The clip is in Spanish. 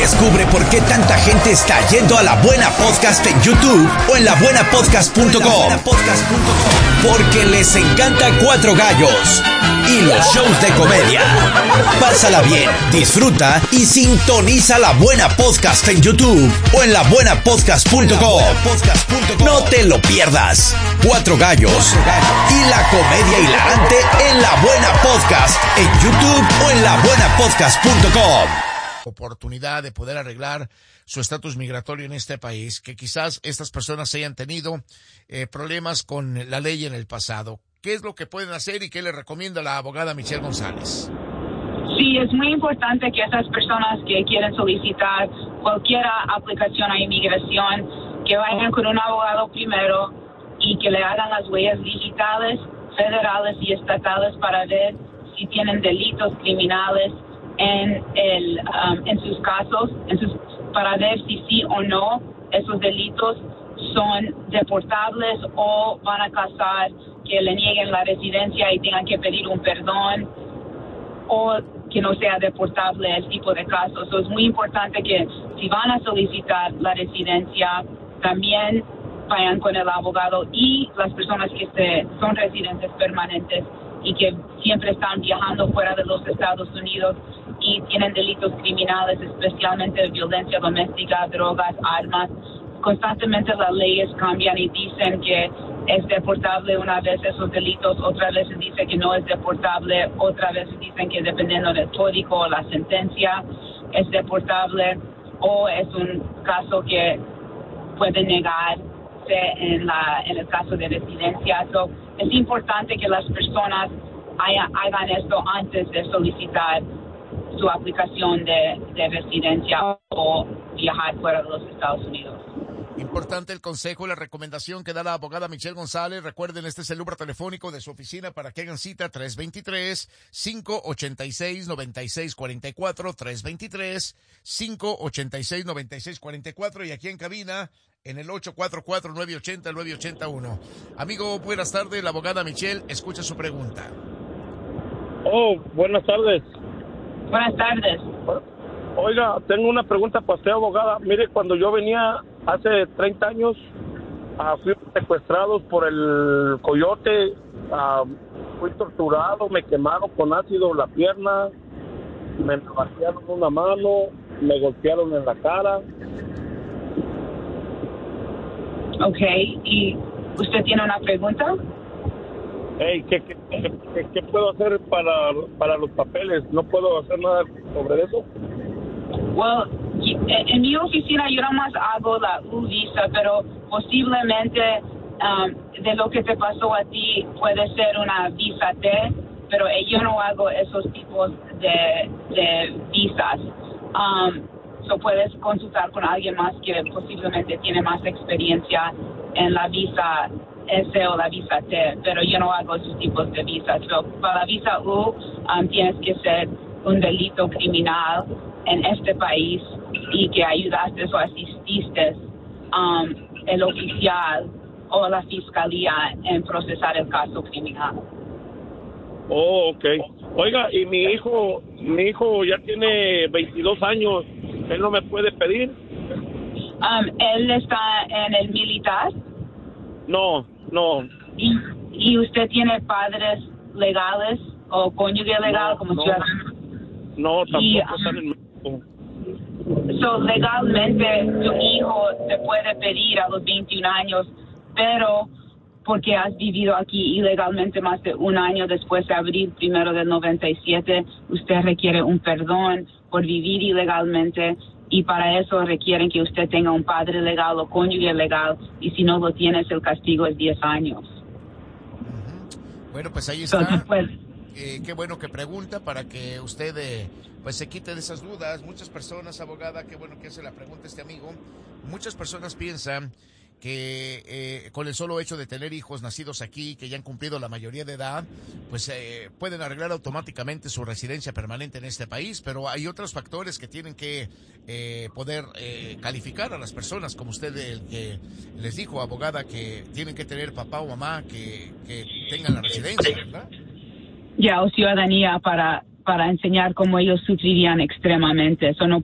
Descubre por qué tanta gente está yendo a La Buena Podcast en YouTube o en labuenapodcast.com. Porque les encanta Cuatro Gallos y los shows de comedia. Pásala bien, disfruta y sintoniza La Buena Podcast en YouTube o en labuenapodcast.com. No te lo pierdas. Cuatro Gallos y la comedia hilarante en La Buena Podcast en YouTube o en labuenapodcast.com. Oportunidad de poder arreglar su estatus migratorio en este país, que quizás estas personas hayan tenido problemas con la ley en el pasado. ¿Qué es lo que pueden hacer y qué le recomienda la abogada Michelle González? Sí, es muy importante que esas personas que quieren solicitar cualquier aplicación a inmigración, que vayan con un abogado primero y que le hagan las huellas digitales, federales y estatales para ver si tienen delitos criminales en sus casos, para ver si sí o no esos delitos son deportables o van a causar que le nieguen la residencia y tengan que pedir un perdón o que no sea deportable el tipo de casos. Es muy importante que si van a solicitar la residencia, también vayan con el abogado y las personas que son residentes permanentes y que siempre están viajando fuera de los Estados Unidos y tienen delitos criminales, especialmente violencia doméstica, drogas, armas. Constantemente las leyes cambian y dicen que es deportable una vez esos delitos, otra vez se dice que no es deportable, otra vez dicen que dependiendo del código o la sentencia es deportable o es un caso que puede negarse en el caso de residencia. Es importante que las personas hagan esto antes de solicitar su aplicación de residencia o viajar fuera de los Estados Unidos. Importante el consejo y la recomendación que da la abogada Michelle González. Recuerden, este es el número telefónico de su oficina para que hagan cita, 323-586-9644, 323-586-9644, y aquí en cabina en el 844-980-981. Amigo, buenas tardes, la abogada Michelle, escucha su pregunta. Oh, buenas tardes. Buenas tardes. Oiga, tengo una pregunta para usted, abogada. Mire, cuando yo venía hace 30 años, fui secuestrados por el coyote, fui torturado, me quemaron con ácido la pierna, me navajearon una mano, me golpearon en la cara. Ok, ¿y usted tiene una pregunta? Hey, ¿qué puedo hacer para los papeles? ¿No puedo hacer nada sobre eso? Well, en mi oficina yo nada más hago la U-Visa, pero posiblemente de lo que te pasó a ti puede ser una visa T, pero yo no hago esos tipos de visas. Puedes consultar con alguien más que posiblemente tiene más experiencia en la visa S o la visa T, pero yo no hago esos tipos de visas. Para la visa U tienes que ser un delito criminal en este país y que ayudaste o asististe el oficial o la fiscalía en procesar el caso criminal. Oh, okay. Oiga, y mi hijo ya tiene 22 años, ¿él no me puede pedir? ¿Él está en el militar? No. ¿Y usted tiene padres legales o cónyuge legal como ciudadano? No, tampoco están en México. Legalmente tu hijo te puede pedir a los 21 años, pero porque has vivido aquí ilegalmente más de un año después de abril 1 del 97, usted requiere un perdón por vivir ilegalmente y para eso requieren que usted tenga un padre legal o cónyuge legal y si no lo tienes el castigo es 10 años. Bueno, pues ahí está. Qué bueno que pregunta para que usted pues se quite de esas dudas. Muchas personas, abogada, qué bueno que hace la pregunta este amigo. Muchas personas piensan que con el solo hecho de tener hijos nacidos aquí, que ya han cumplido la mayoría de edad, pues pueden arreglar automáticamente su residencia permanente en este país, pero hay otros factores que tienen que poder calificar a las personas, como usted que les dijo, abogada, que tienen que tener papá o mamá que tengan la residencia, ¿verdad? O ciudadanía para enseñar cómo ellos sufrirían extremadamente. Eso no